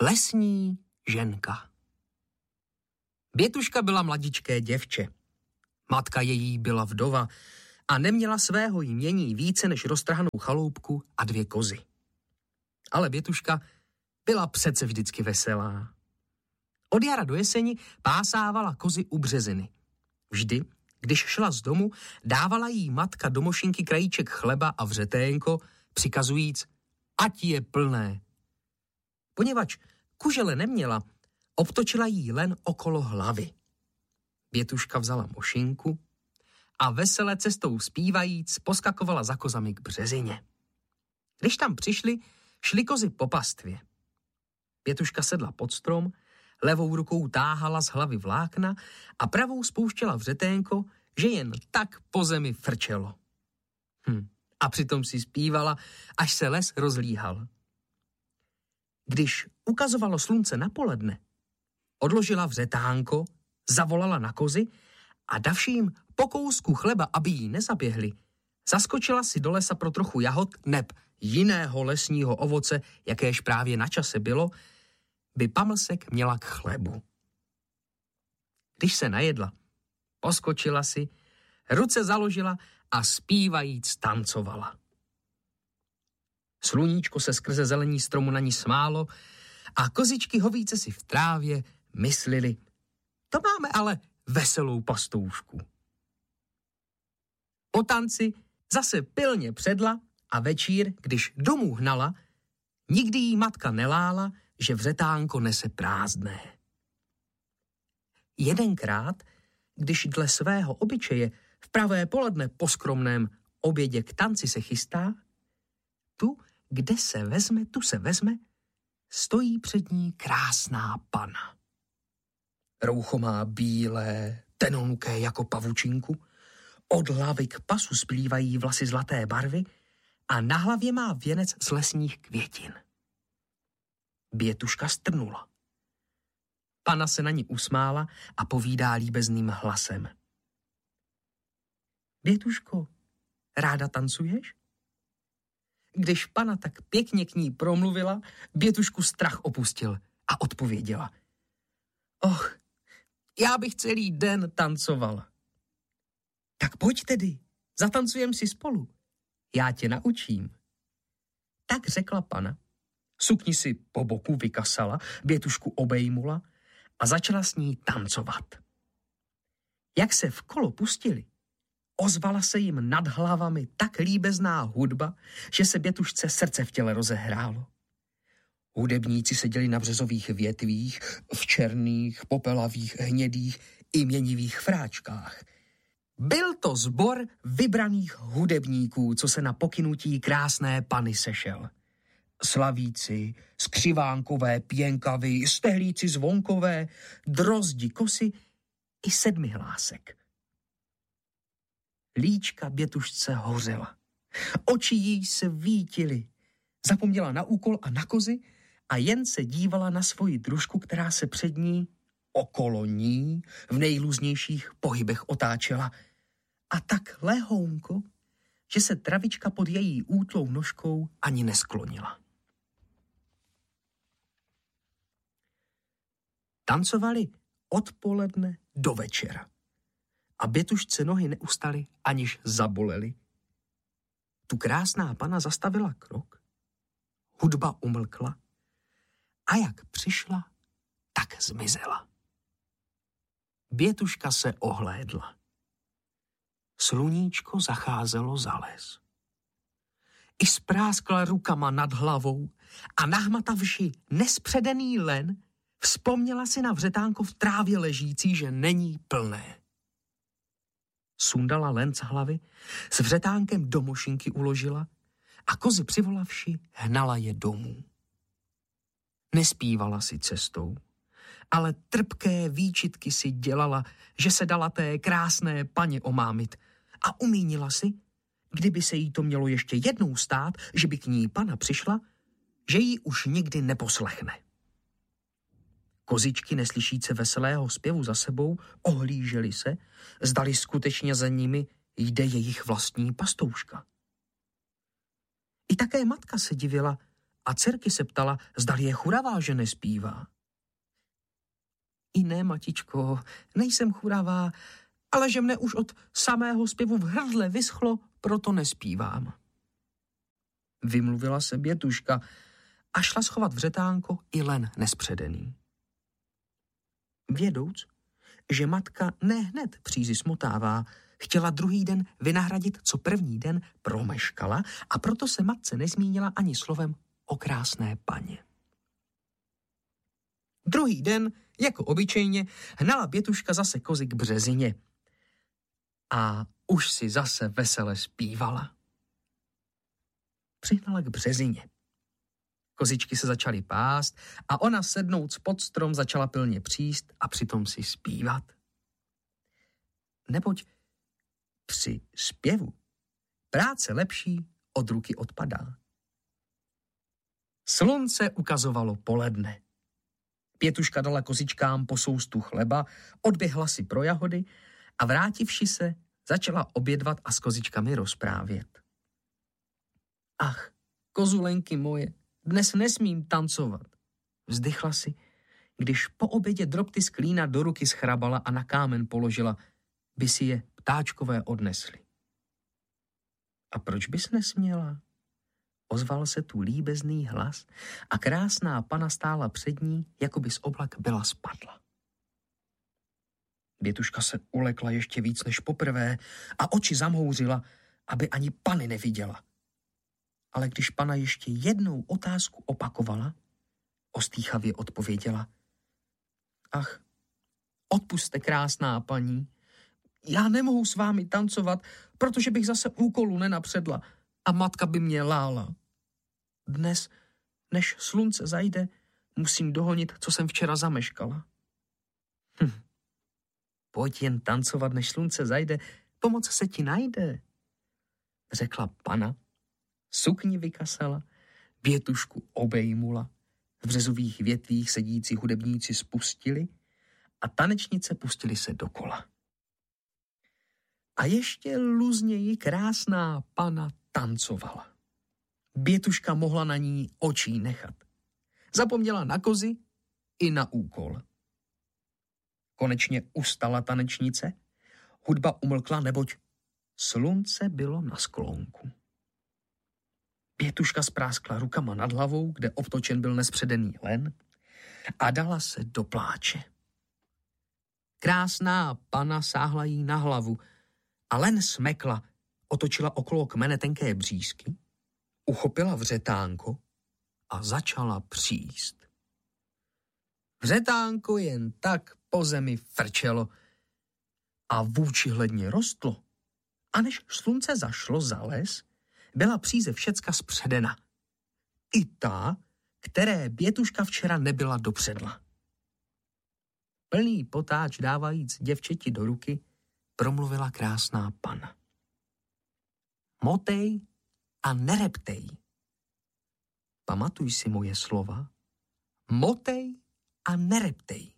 lesní ženka. Bětuška byla mladičké děvče. Matka její byla vdova a neměla svého jmění více než roztrhanou chaloupku a 2 kozy. Ale Bětuška byla přece vždycky veselá. Od jara do jeseni pásávala kozy u březiny. Vždy, když šla z domu, dávala jí matka do mošinky krajíček chleba a vřeténko, přikazujíc, ať je plné. Poněvadž kužele neměla, obtočila jí len okolo hlavy. Bětuška vzala mošinku a vesele cestou zpívajíc poskakovala za kozami k březině. Když tam přišli, šly kozy po pastvě. Bětuška sedla pod strom, levou rukou táhala z hlavy vlákna a pravou spouštěla vřeténko, že jen tak po zemi frčelo. A přitom si zpívala, až se les rozlíhal. Když ukazovalo slunce na poledne, odložila vřetánko, zavolala na kozy a davši jim po kousku chleba, aby jí nezaběhli, zaskočila si do lesa pro trochu jahod neb jiného lesního ovoce, jakéž právě na čase bylo, by pamlsek měla k chlebu. Když se najedla, poskočila si, ruce založila a zpívajíc tancovala. Sluníčko se skrze zelení stromu na ní smálo a kozičky hovíce si v trávě myslili, to máme ale veselou pastoušku. Po tanci zase pilně předla a večír, když domů hnala, nikdy jí matka nelála, že vřetánko nese prázdné. Jedenkrát, když dle svého obyčeje v pravé poledne po skromném obědě k tanci se chystá, tu, kde se vezme, tu se vezme, stojí před ní krásná pana. Roucho má bílé, tenonuké jako pavučinku, od hlavy k pasu splývají vlasy zlaté barvy a na hlavě má věnec z lesních květin. Bětuška strnula. Pana se na ní usmála a povídá líbezným hlasem. Bětuško, ráda tancuješ? Když pana tak pěkně k ní promluvila, Bětušku strach opustil a odpověděla. Och, já bych celý den tancovala. Tak pojď tedy, zatancujem si spolu. Já tě naučím. Tak řekla pana. Sukni si po boku vykasala, Bětušku obejmula a začala s ní tancovat. Jak se v kolo pustili, ozvala se jim nad hlavami tak líbezná hudba, že se Bětušce srdce v těle rozehrálo. Hudebníci seděli na březových větvích, v černých, popelavých, hnědých i měnivých fráčkách. Byl to sbor vybraných hudebníků, co se na pokynutí krásné pany sešel. Slavíci, skřivánkové, pěnkavy, stehlíci zvonkové, drozdi kosy i sedmihlásek. Líčka Bětušce hořela. Oči jí se vítily. Zapomněla na úkol a na kozy a jen se dívala na svoji družku, která se před ní, okolo ní, v nejrůznějších pohybech otáčela. A tak lehounko, že se travička pod její útlou nožkou ani nesklonila. Tancovali od poledne do večera. A Bětušce nohy neustaly, aniž zabolely. Tu krásná pana zastavila krok, hudba umlkla a jak přišla, tak zmizela. Bětuška se ohlédla. Sluníčko zacházelo za les. I spráskla rukama nad hlavou a nahmatavši nespředený len, vzpomněla si na vřetánko v trávě ležící, že není plné. Sundala len z hlavy, s vřetánkem do mošinky uložila a kozy přivolavši hnala je domů. Nespívala si cestou, ale trpké výčitky si dělala, že se dala té krásné paně omámit a umínila si, kdyby se jí to mělo ještě jednou stát, že by k ní pana přišla, že ji už nikdy neposlechne. Kozičky neslyšíce veselého zpěvu za sebou ohlížely se, zdali skutečně za nimi jde jejich vlastní pastouška. I také matka se divila a dcerky se ptala, zdali je churavá, že nespívá. I ne, matičko, nejsem churavá, ale že mne už od samého zpěvu v hrdle vyschlo, proto nespívám. Vymluvila se Bětuška a šla schovat vřetánko i len nespředený. Vědouc, že matka ne hned přízi smotává, chtěla druhý den vynahradit, co první den promeškala, a proto se matce nezmínila ani slovem o krásné paně. Druhý den, jako obyčejně, hnala Bětuška zase kozy k březině. A už si zase vesele zpívala. Přihnala k březině. Kozičky se začaly pást a ona sednout pod strom začala pilně příst a přitom si zpívat. Neboť při zpěvu práce lepší od ruky odpadá. Slunce ukazovalo poledne. Bětuška dala kozičkám po soustu chleba, odběhla si pro jahody a vrátivši se, začala obědvat a s kozičkami rozprávět. Ach, kozulenky moje, dnes nesmím tancovat, vzdychla si, když po obědě drobty z klína do ruky schrabala a na kámen položila, by si je ptáčkové odnesli. A proč bys nesměla? Ozval se tu líbezný hlas a krásná pana stála před ní, jako by z oblak byla spadla. Bětuška se ulekla ještě víc než poprvé a oči zamhouřila, aby ani pany neviděla. Ale když pana ještě jednou otázku opakovala, ostýchavě odpověděla. Ach, odpusťte, krásná paní, já nemohu s vámi tancovat, protože bych zase úkolu nenapředla a matka by mě lála. Dnes, než slunce zajde, musím dohonit, co jsem včera zameškala. Pojď jen tancovat, než slunce zajde, pomoc se ti najde, řekla pana. Sukni vykasala, Bětušku obejmula, v březových větvích sedící hudebníci spustili a tanečnice pustili se dokola. A ještě luzněji krásná pana tancovala. Bětuška mohla na ní očí nechat. Zapomněla na kozy i na úkol. Konečně ustala tanečnice, hudba umlkla, neboť slunce bylo na sklonku. Bětuška spráskla rukama nad hlavou, kde obtočen byl nespředený len, a dala se do pláče. Krásná pana sáhla jí na hlavu a len smekla, otočila okolo kmene tenké břízky, uchopila vřetánko a začala příst. Vřetánko jen tak po zemi frčelo a vůči hledně rostlo. A než slunce zašlo za les, byla příze všecka spředena. I ta, které Bětuška včera nebyla dopředla. Plný potáč dávajíc děvčeti do ruky, promluvila krásná pana. Motej a nereptej. Pamatuj si moje slova. Motej a nereptej.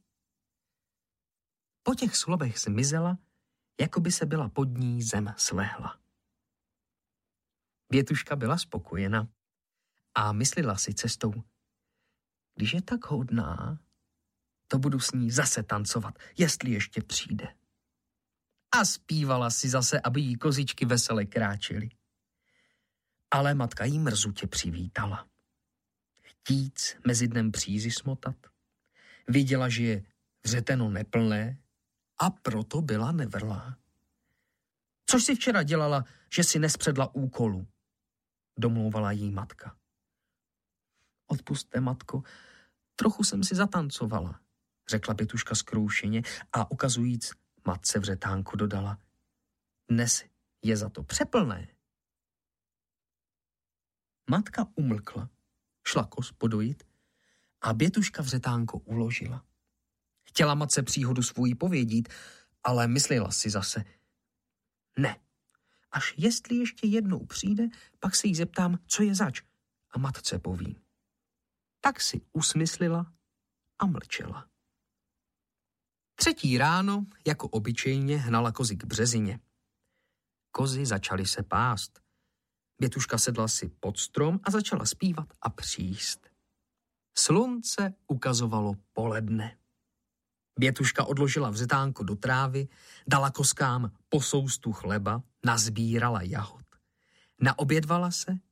Po těch slovech zmizela, jako by se byla pod ní zem slehla. Bětuška byla spokojena a myslela si cestou. Když je tak hodná, to budu s ní zase tancovat, jestli ještě přijde. A zpívala si zase, aby jí kozičky vesele kráčely. Ale matka jí mrzutě přivítala. Chtíc mezi dnem přízi smotat, viděla, že je vřeteno neplné a proto byla nevrlá. Což si včera dělala, že si nespředla úkolu, domlouvala jí matka. Odpusťte, matko, trochu jsem si zatancovala, řekla Bětuška zkroušeně a ukazujíc matce vřetánku dodala. Dnes je za to přeplné. Matka umlkla, šla koz podojit a Bětuška vřetánko uložila. Chtěla matce příhodu svůj povědět, ale myslela si zase. Ne, až jestli ještě jednou přijde, pak se jí zeptám, co je zač, a matce povím. Tak si usmyslila a mlčela. Třetí ráno, jako obyčejně, hnala kozy k březině. Kozy začaly se pást. Bětuška sedla si pod strom a začala zpívat a příst. Slunce ukazovalo poledne. Bětuška odložila vřetánko do trávy, dala koskám po soustu chleba, nazbírala jahod. Naobědvala se